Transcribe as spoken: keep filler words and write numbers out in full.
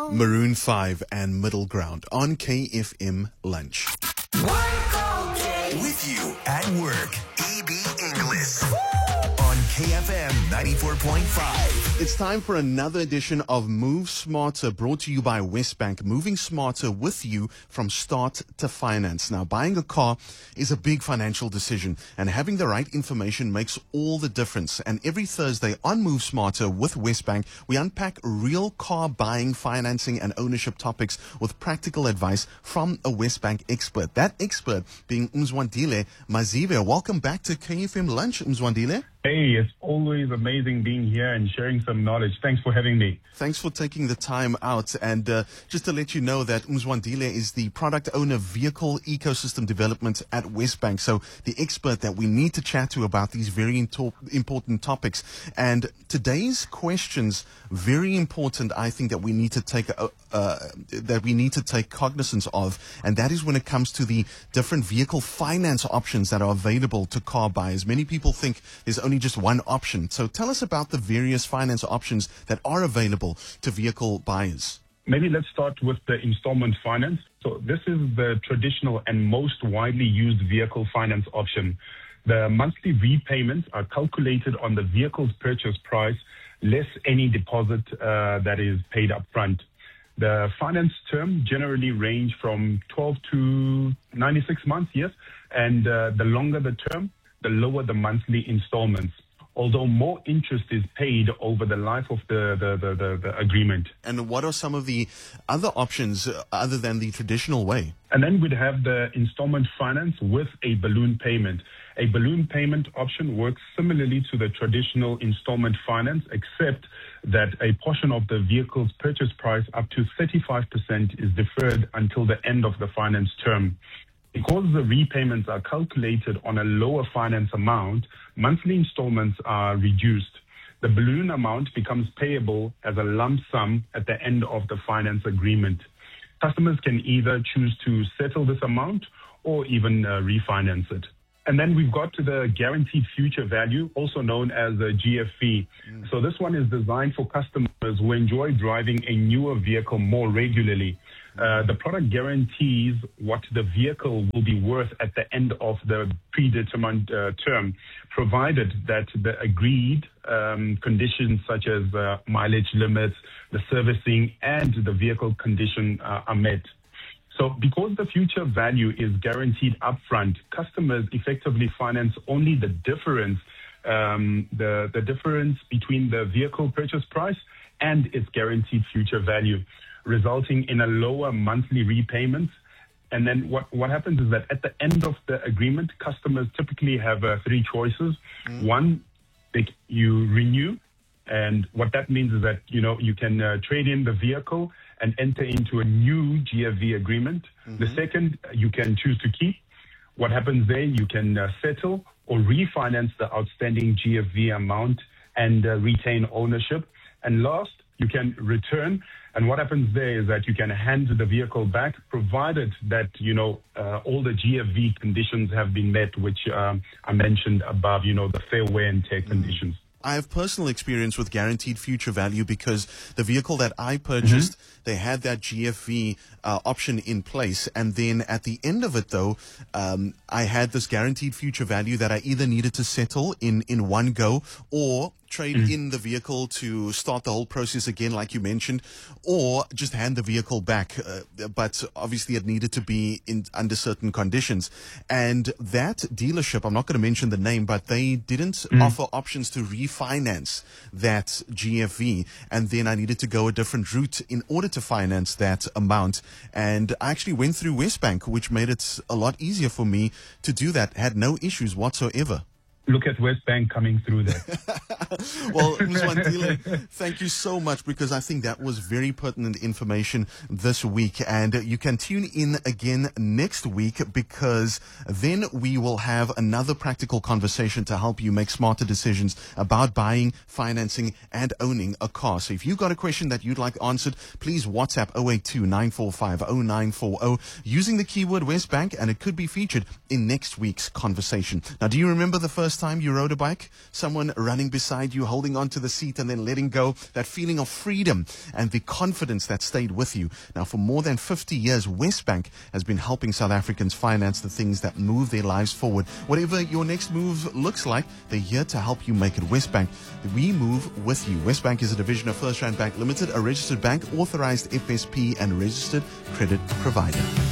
Maroon five and Middle Ground on K F M Lunch. With you at work, E B English on K F M ninety-four point five. It's time for another edition of Move Smarter, brought to you by Westbank, moving smarter with you from start to finance. Now, buying a car is a big financial decision, and having the right information makes all the difference. And every Thursday on Move Smarter with Westbank, we unpack real car buying, financing, and ownership topics with practical advice from a Westbank expert. That expert being Mzwandile Mazive. Welcome back to K F M Lunch, Mzwandile. Hey, it's always amazing being here and sharing some knowledge. Thanks for having me. Thanks for taking the time out. And uh, just to let you know that Mzwandile is the product owner, vehicle ecosystem development at Westbank. So the expert that we need to chat to about these very into- important topics. And today's questions, very important, I think, that we need to take uh, uh, that we need to take cognizance of. And that is when it comes to the different vehicle finance options that are available to car buyers. Many people think there's only just one option. So tell us about the various finance options that are available to vehicle buyers. Maybe let's start with the installment finance. So this is the traditional and most widely used vehicle finance option. The monthly repayments are calculated on the vehicle's purchase price, less any deposit uh, that is paid up front. The finance term generally range from twelve to ninety-six months, yes, and uh, the longer the term, the lower the monthly installments, although more interest is paid over the life of the, the, the, the, the agreement. And what are some of the other options uh, other than the traditional way? And then we'd have the installment finance with a balloon payment. A balloon payment option works similarly to the traditional installment finance, except that a portion of the vehicle's purchase price up to thirty-five percent is deferred until the end of the finance term. Because the repayments are calculated on a lower finance amount, monthly installments are reduced. The balloon amount becomes payable as a lump sum at the end of the finance agreement. Customers can either choose to settle this amount or even uh, refinance it. And then we've got to the guaranteed future value, also known as the G F V. Mm. So this one is designed for customers who enjoy driving a newer vehicle more regularly. Uh, the product guarantees what the vehicle will be worth at the end of the predetermined uh, term, provided that the agreed um, conditions such as uh, mileage limits, the servicing, and the vehicle condition uh, are met. So because the future value is guaranteed upfront, customers effectively finance only the difference, um, the, the difference between the vehicle purchase price and its guaranteed future value, resulting in a lower monthly repayment. And then what, what happens is that at the end of the agreement, customers typically have uh, three choices. Mm. One, they, you renew. And what that means is that, you know, you can uh, trade in the vehicle and enter into a new G F V agreement. Mm-hmm. The second, you can choose to keep. What happens there, you can uh, settle or refinance the outstanding G F V amount and uh, retain ownership. And last, you can return. And what happens there is that you can hand the vehicle back, provided that, you know, uh, all the G F V conditions have been met, which um, I mentioned above, you know, the fair wear and tear mm-hmm. conditions. I have personal experience with guaranteed future value because the vehicle that I purchased, mm-hmm. they had that G F V uh, option in place. And then at the end of it, though, um, I had this guaranteed future value that I either needed to settle in, in one go or trade mm. in the vehicle to start the whole process again, like you mentioned, or just hand the vehicle back. Uh, but obviously it needed to be in under certain conditions. And that dealership, I'm not going to mention the name, but they didn't mm. offer options to refinance that G F V. And then I needed to go a different route in order to finance that amount. And I actually went through Westbank, which made it a lot easier for me to do that. Had no issues whatsoever. Look at Westbank coming through there. Well, Mzwandile, thank you so much, because I think that was very pertinent information this week. And you can tune in again next week, because then we will have another practical conversation to help you make smarter decisions about buying, financing, and owning a car. So if you've got a question that you'd like answered, please WhatsApp zero eight two, nine four five, zero nine four zero using the keyword Westbank, and it could be featured in next week's conversation. Now, do you remember the first last time you rode a bike? Someone running beside you, holding onto the seat and then letting go. That feeling of freedom and the confidence that stayed with you. Now, for more than fifty years, Westbank has been helping South Africans finance the things that move their lives forward. Whatever your next move looks like, they're here to help you make it. Westbank, we move with you. Westbank is a division of First Rand Bank Limited, a registered bank, authorized F S P and registered credit provider.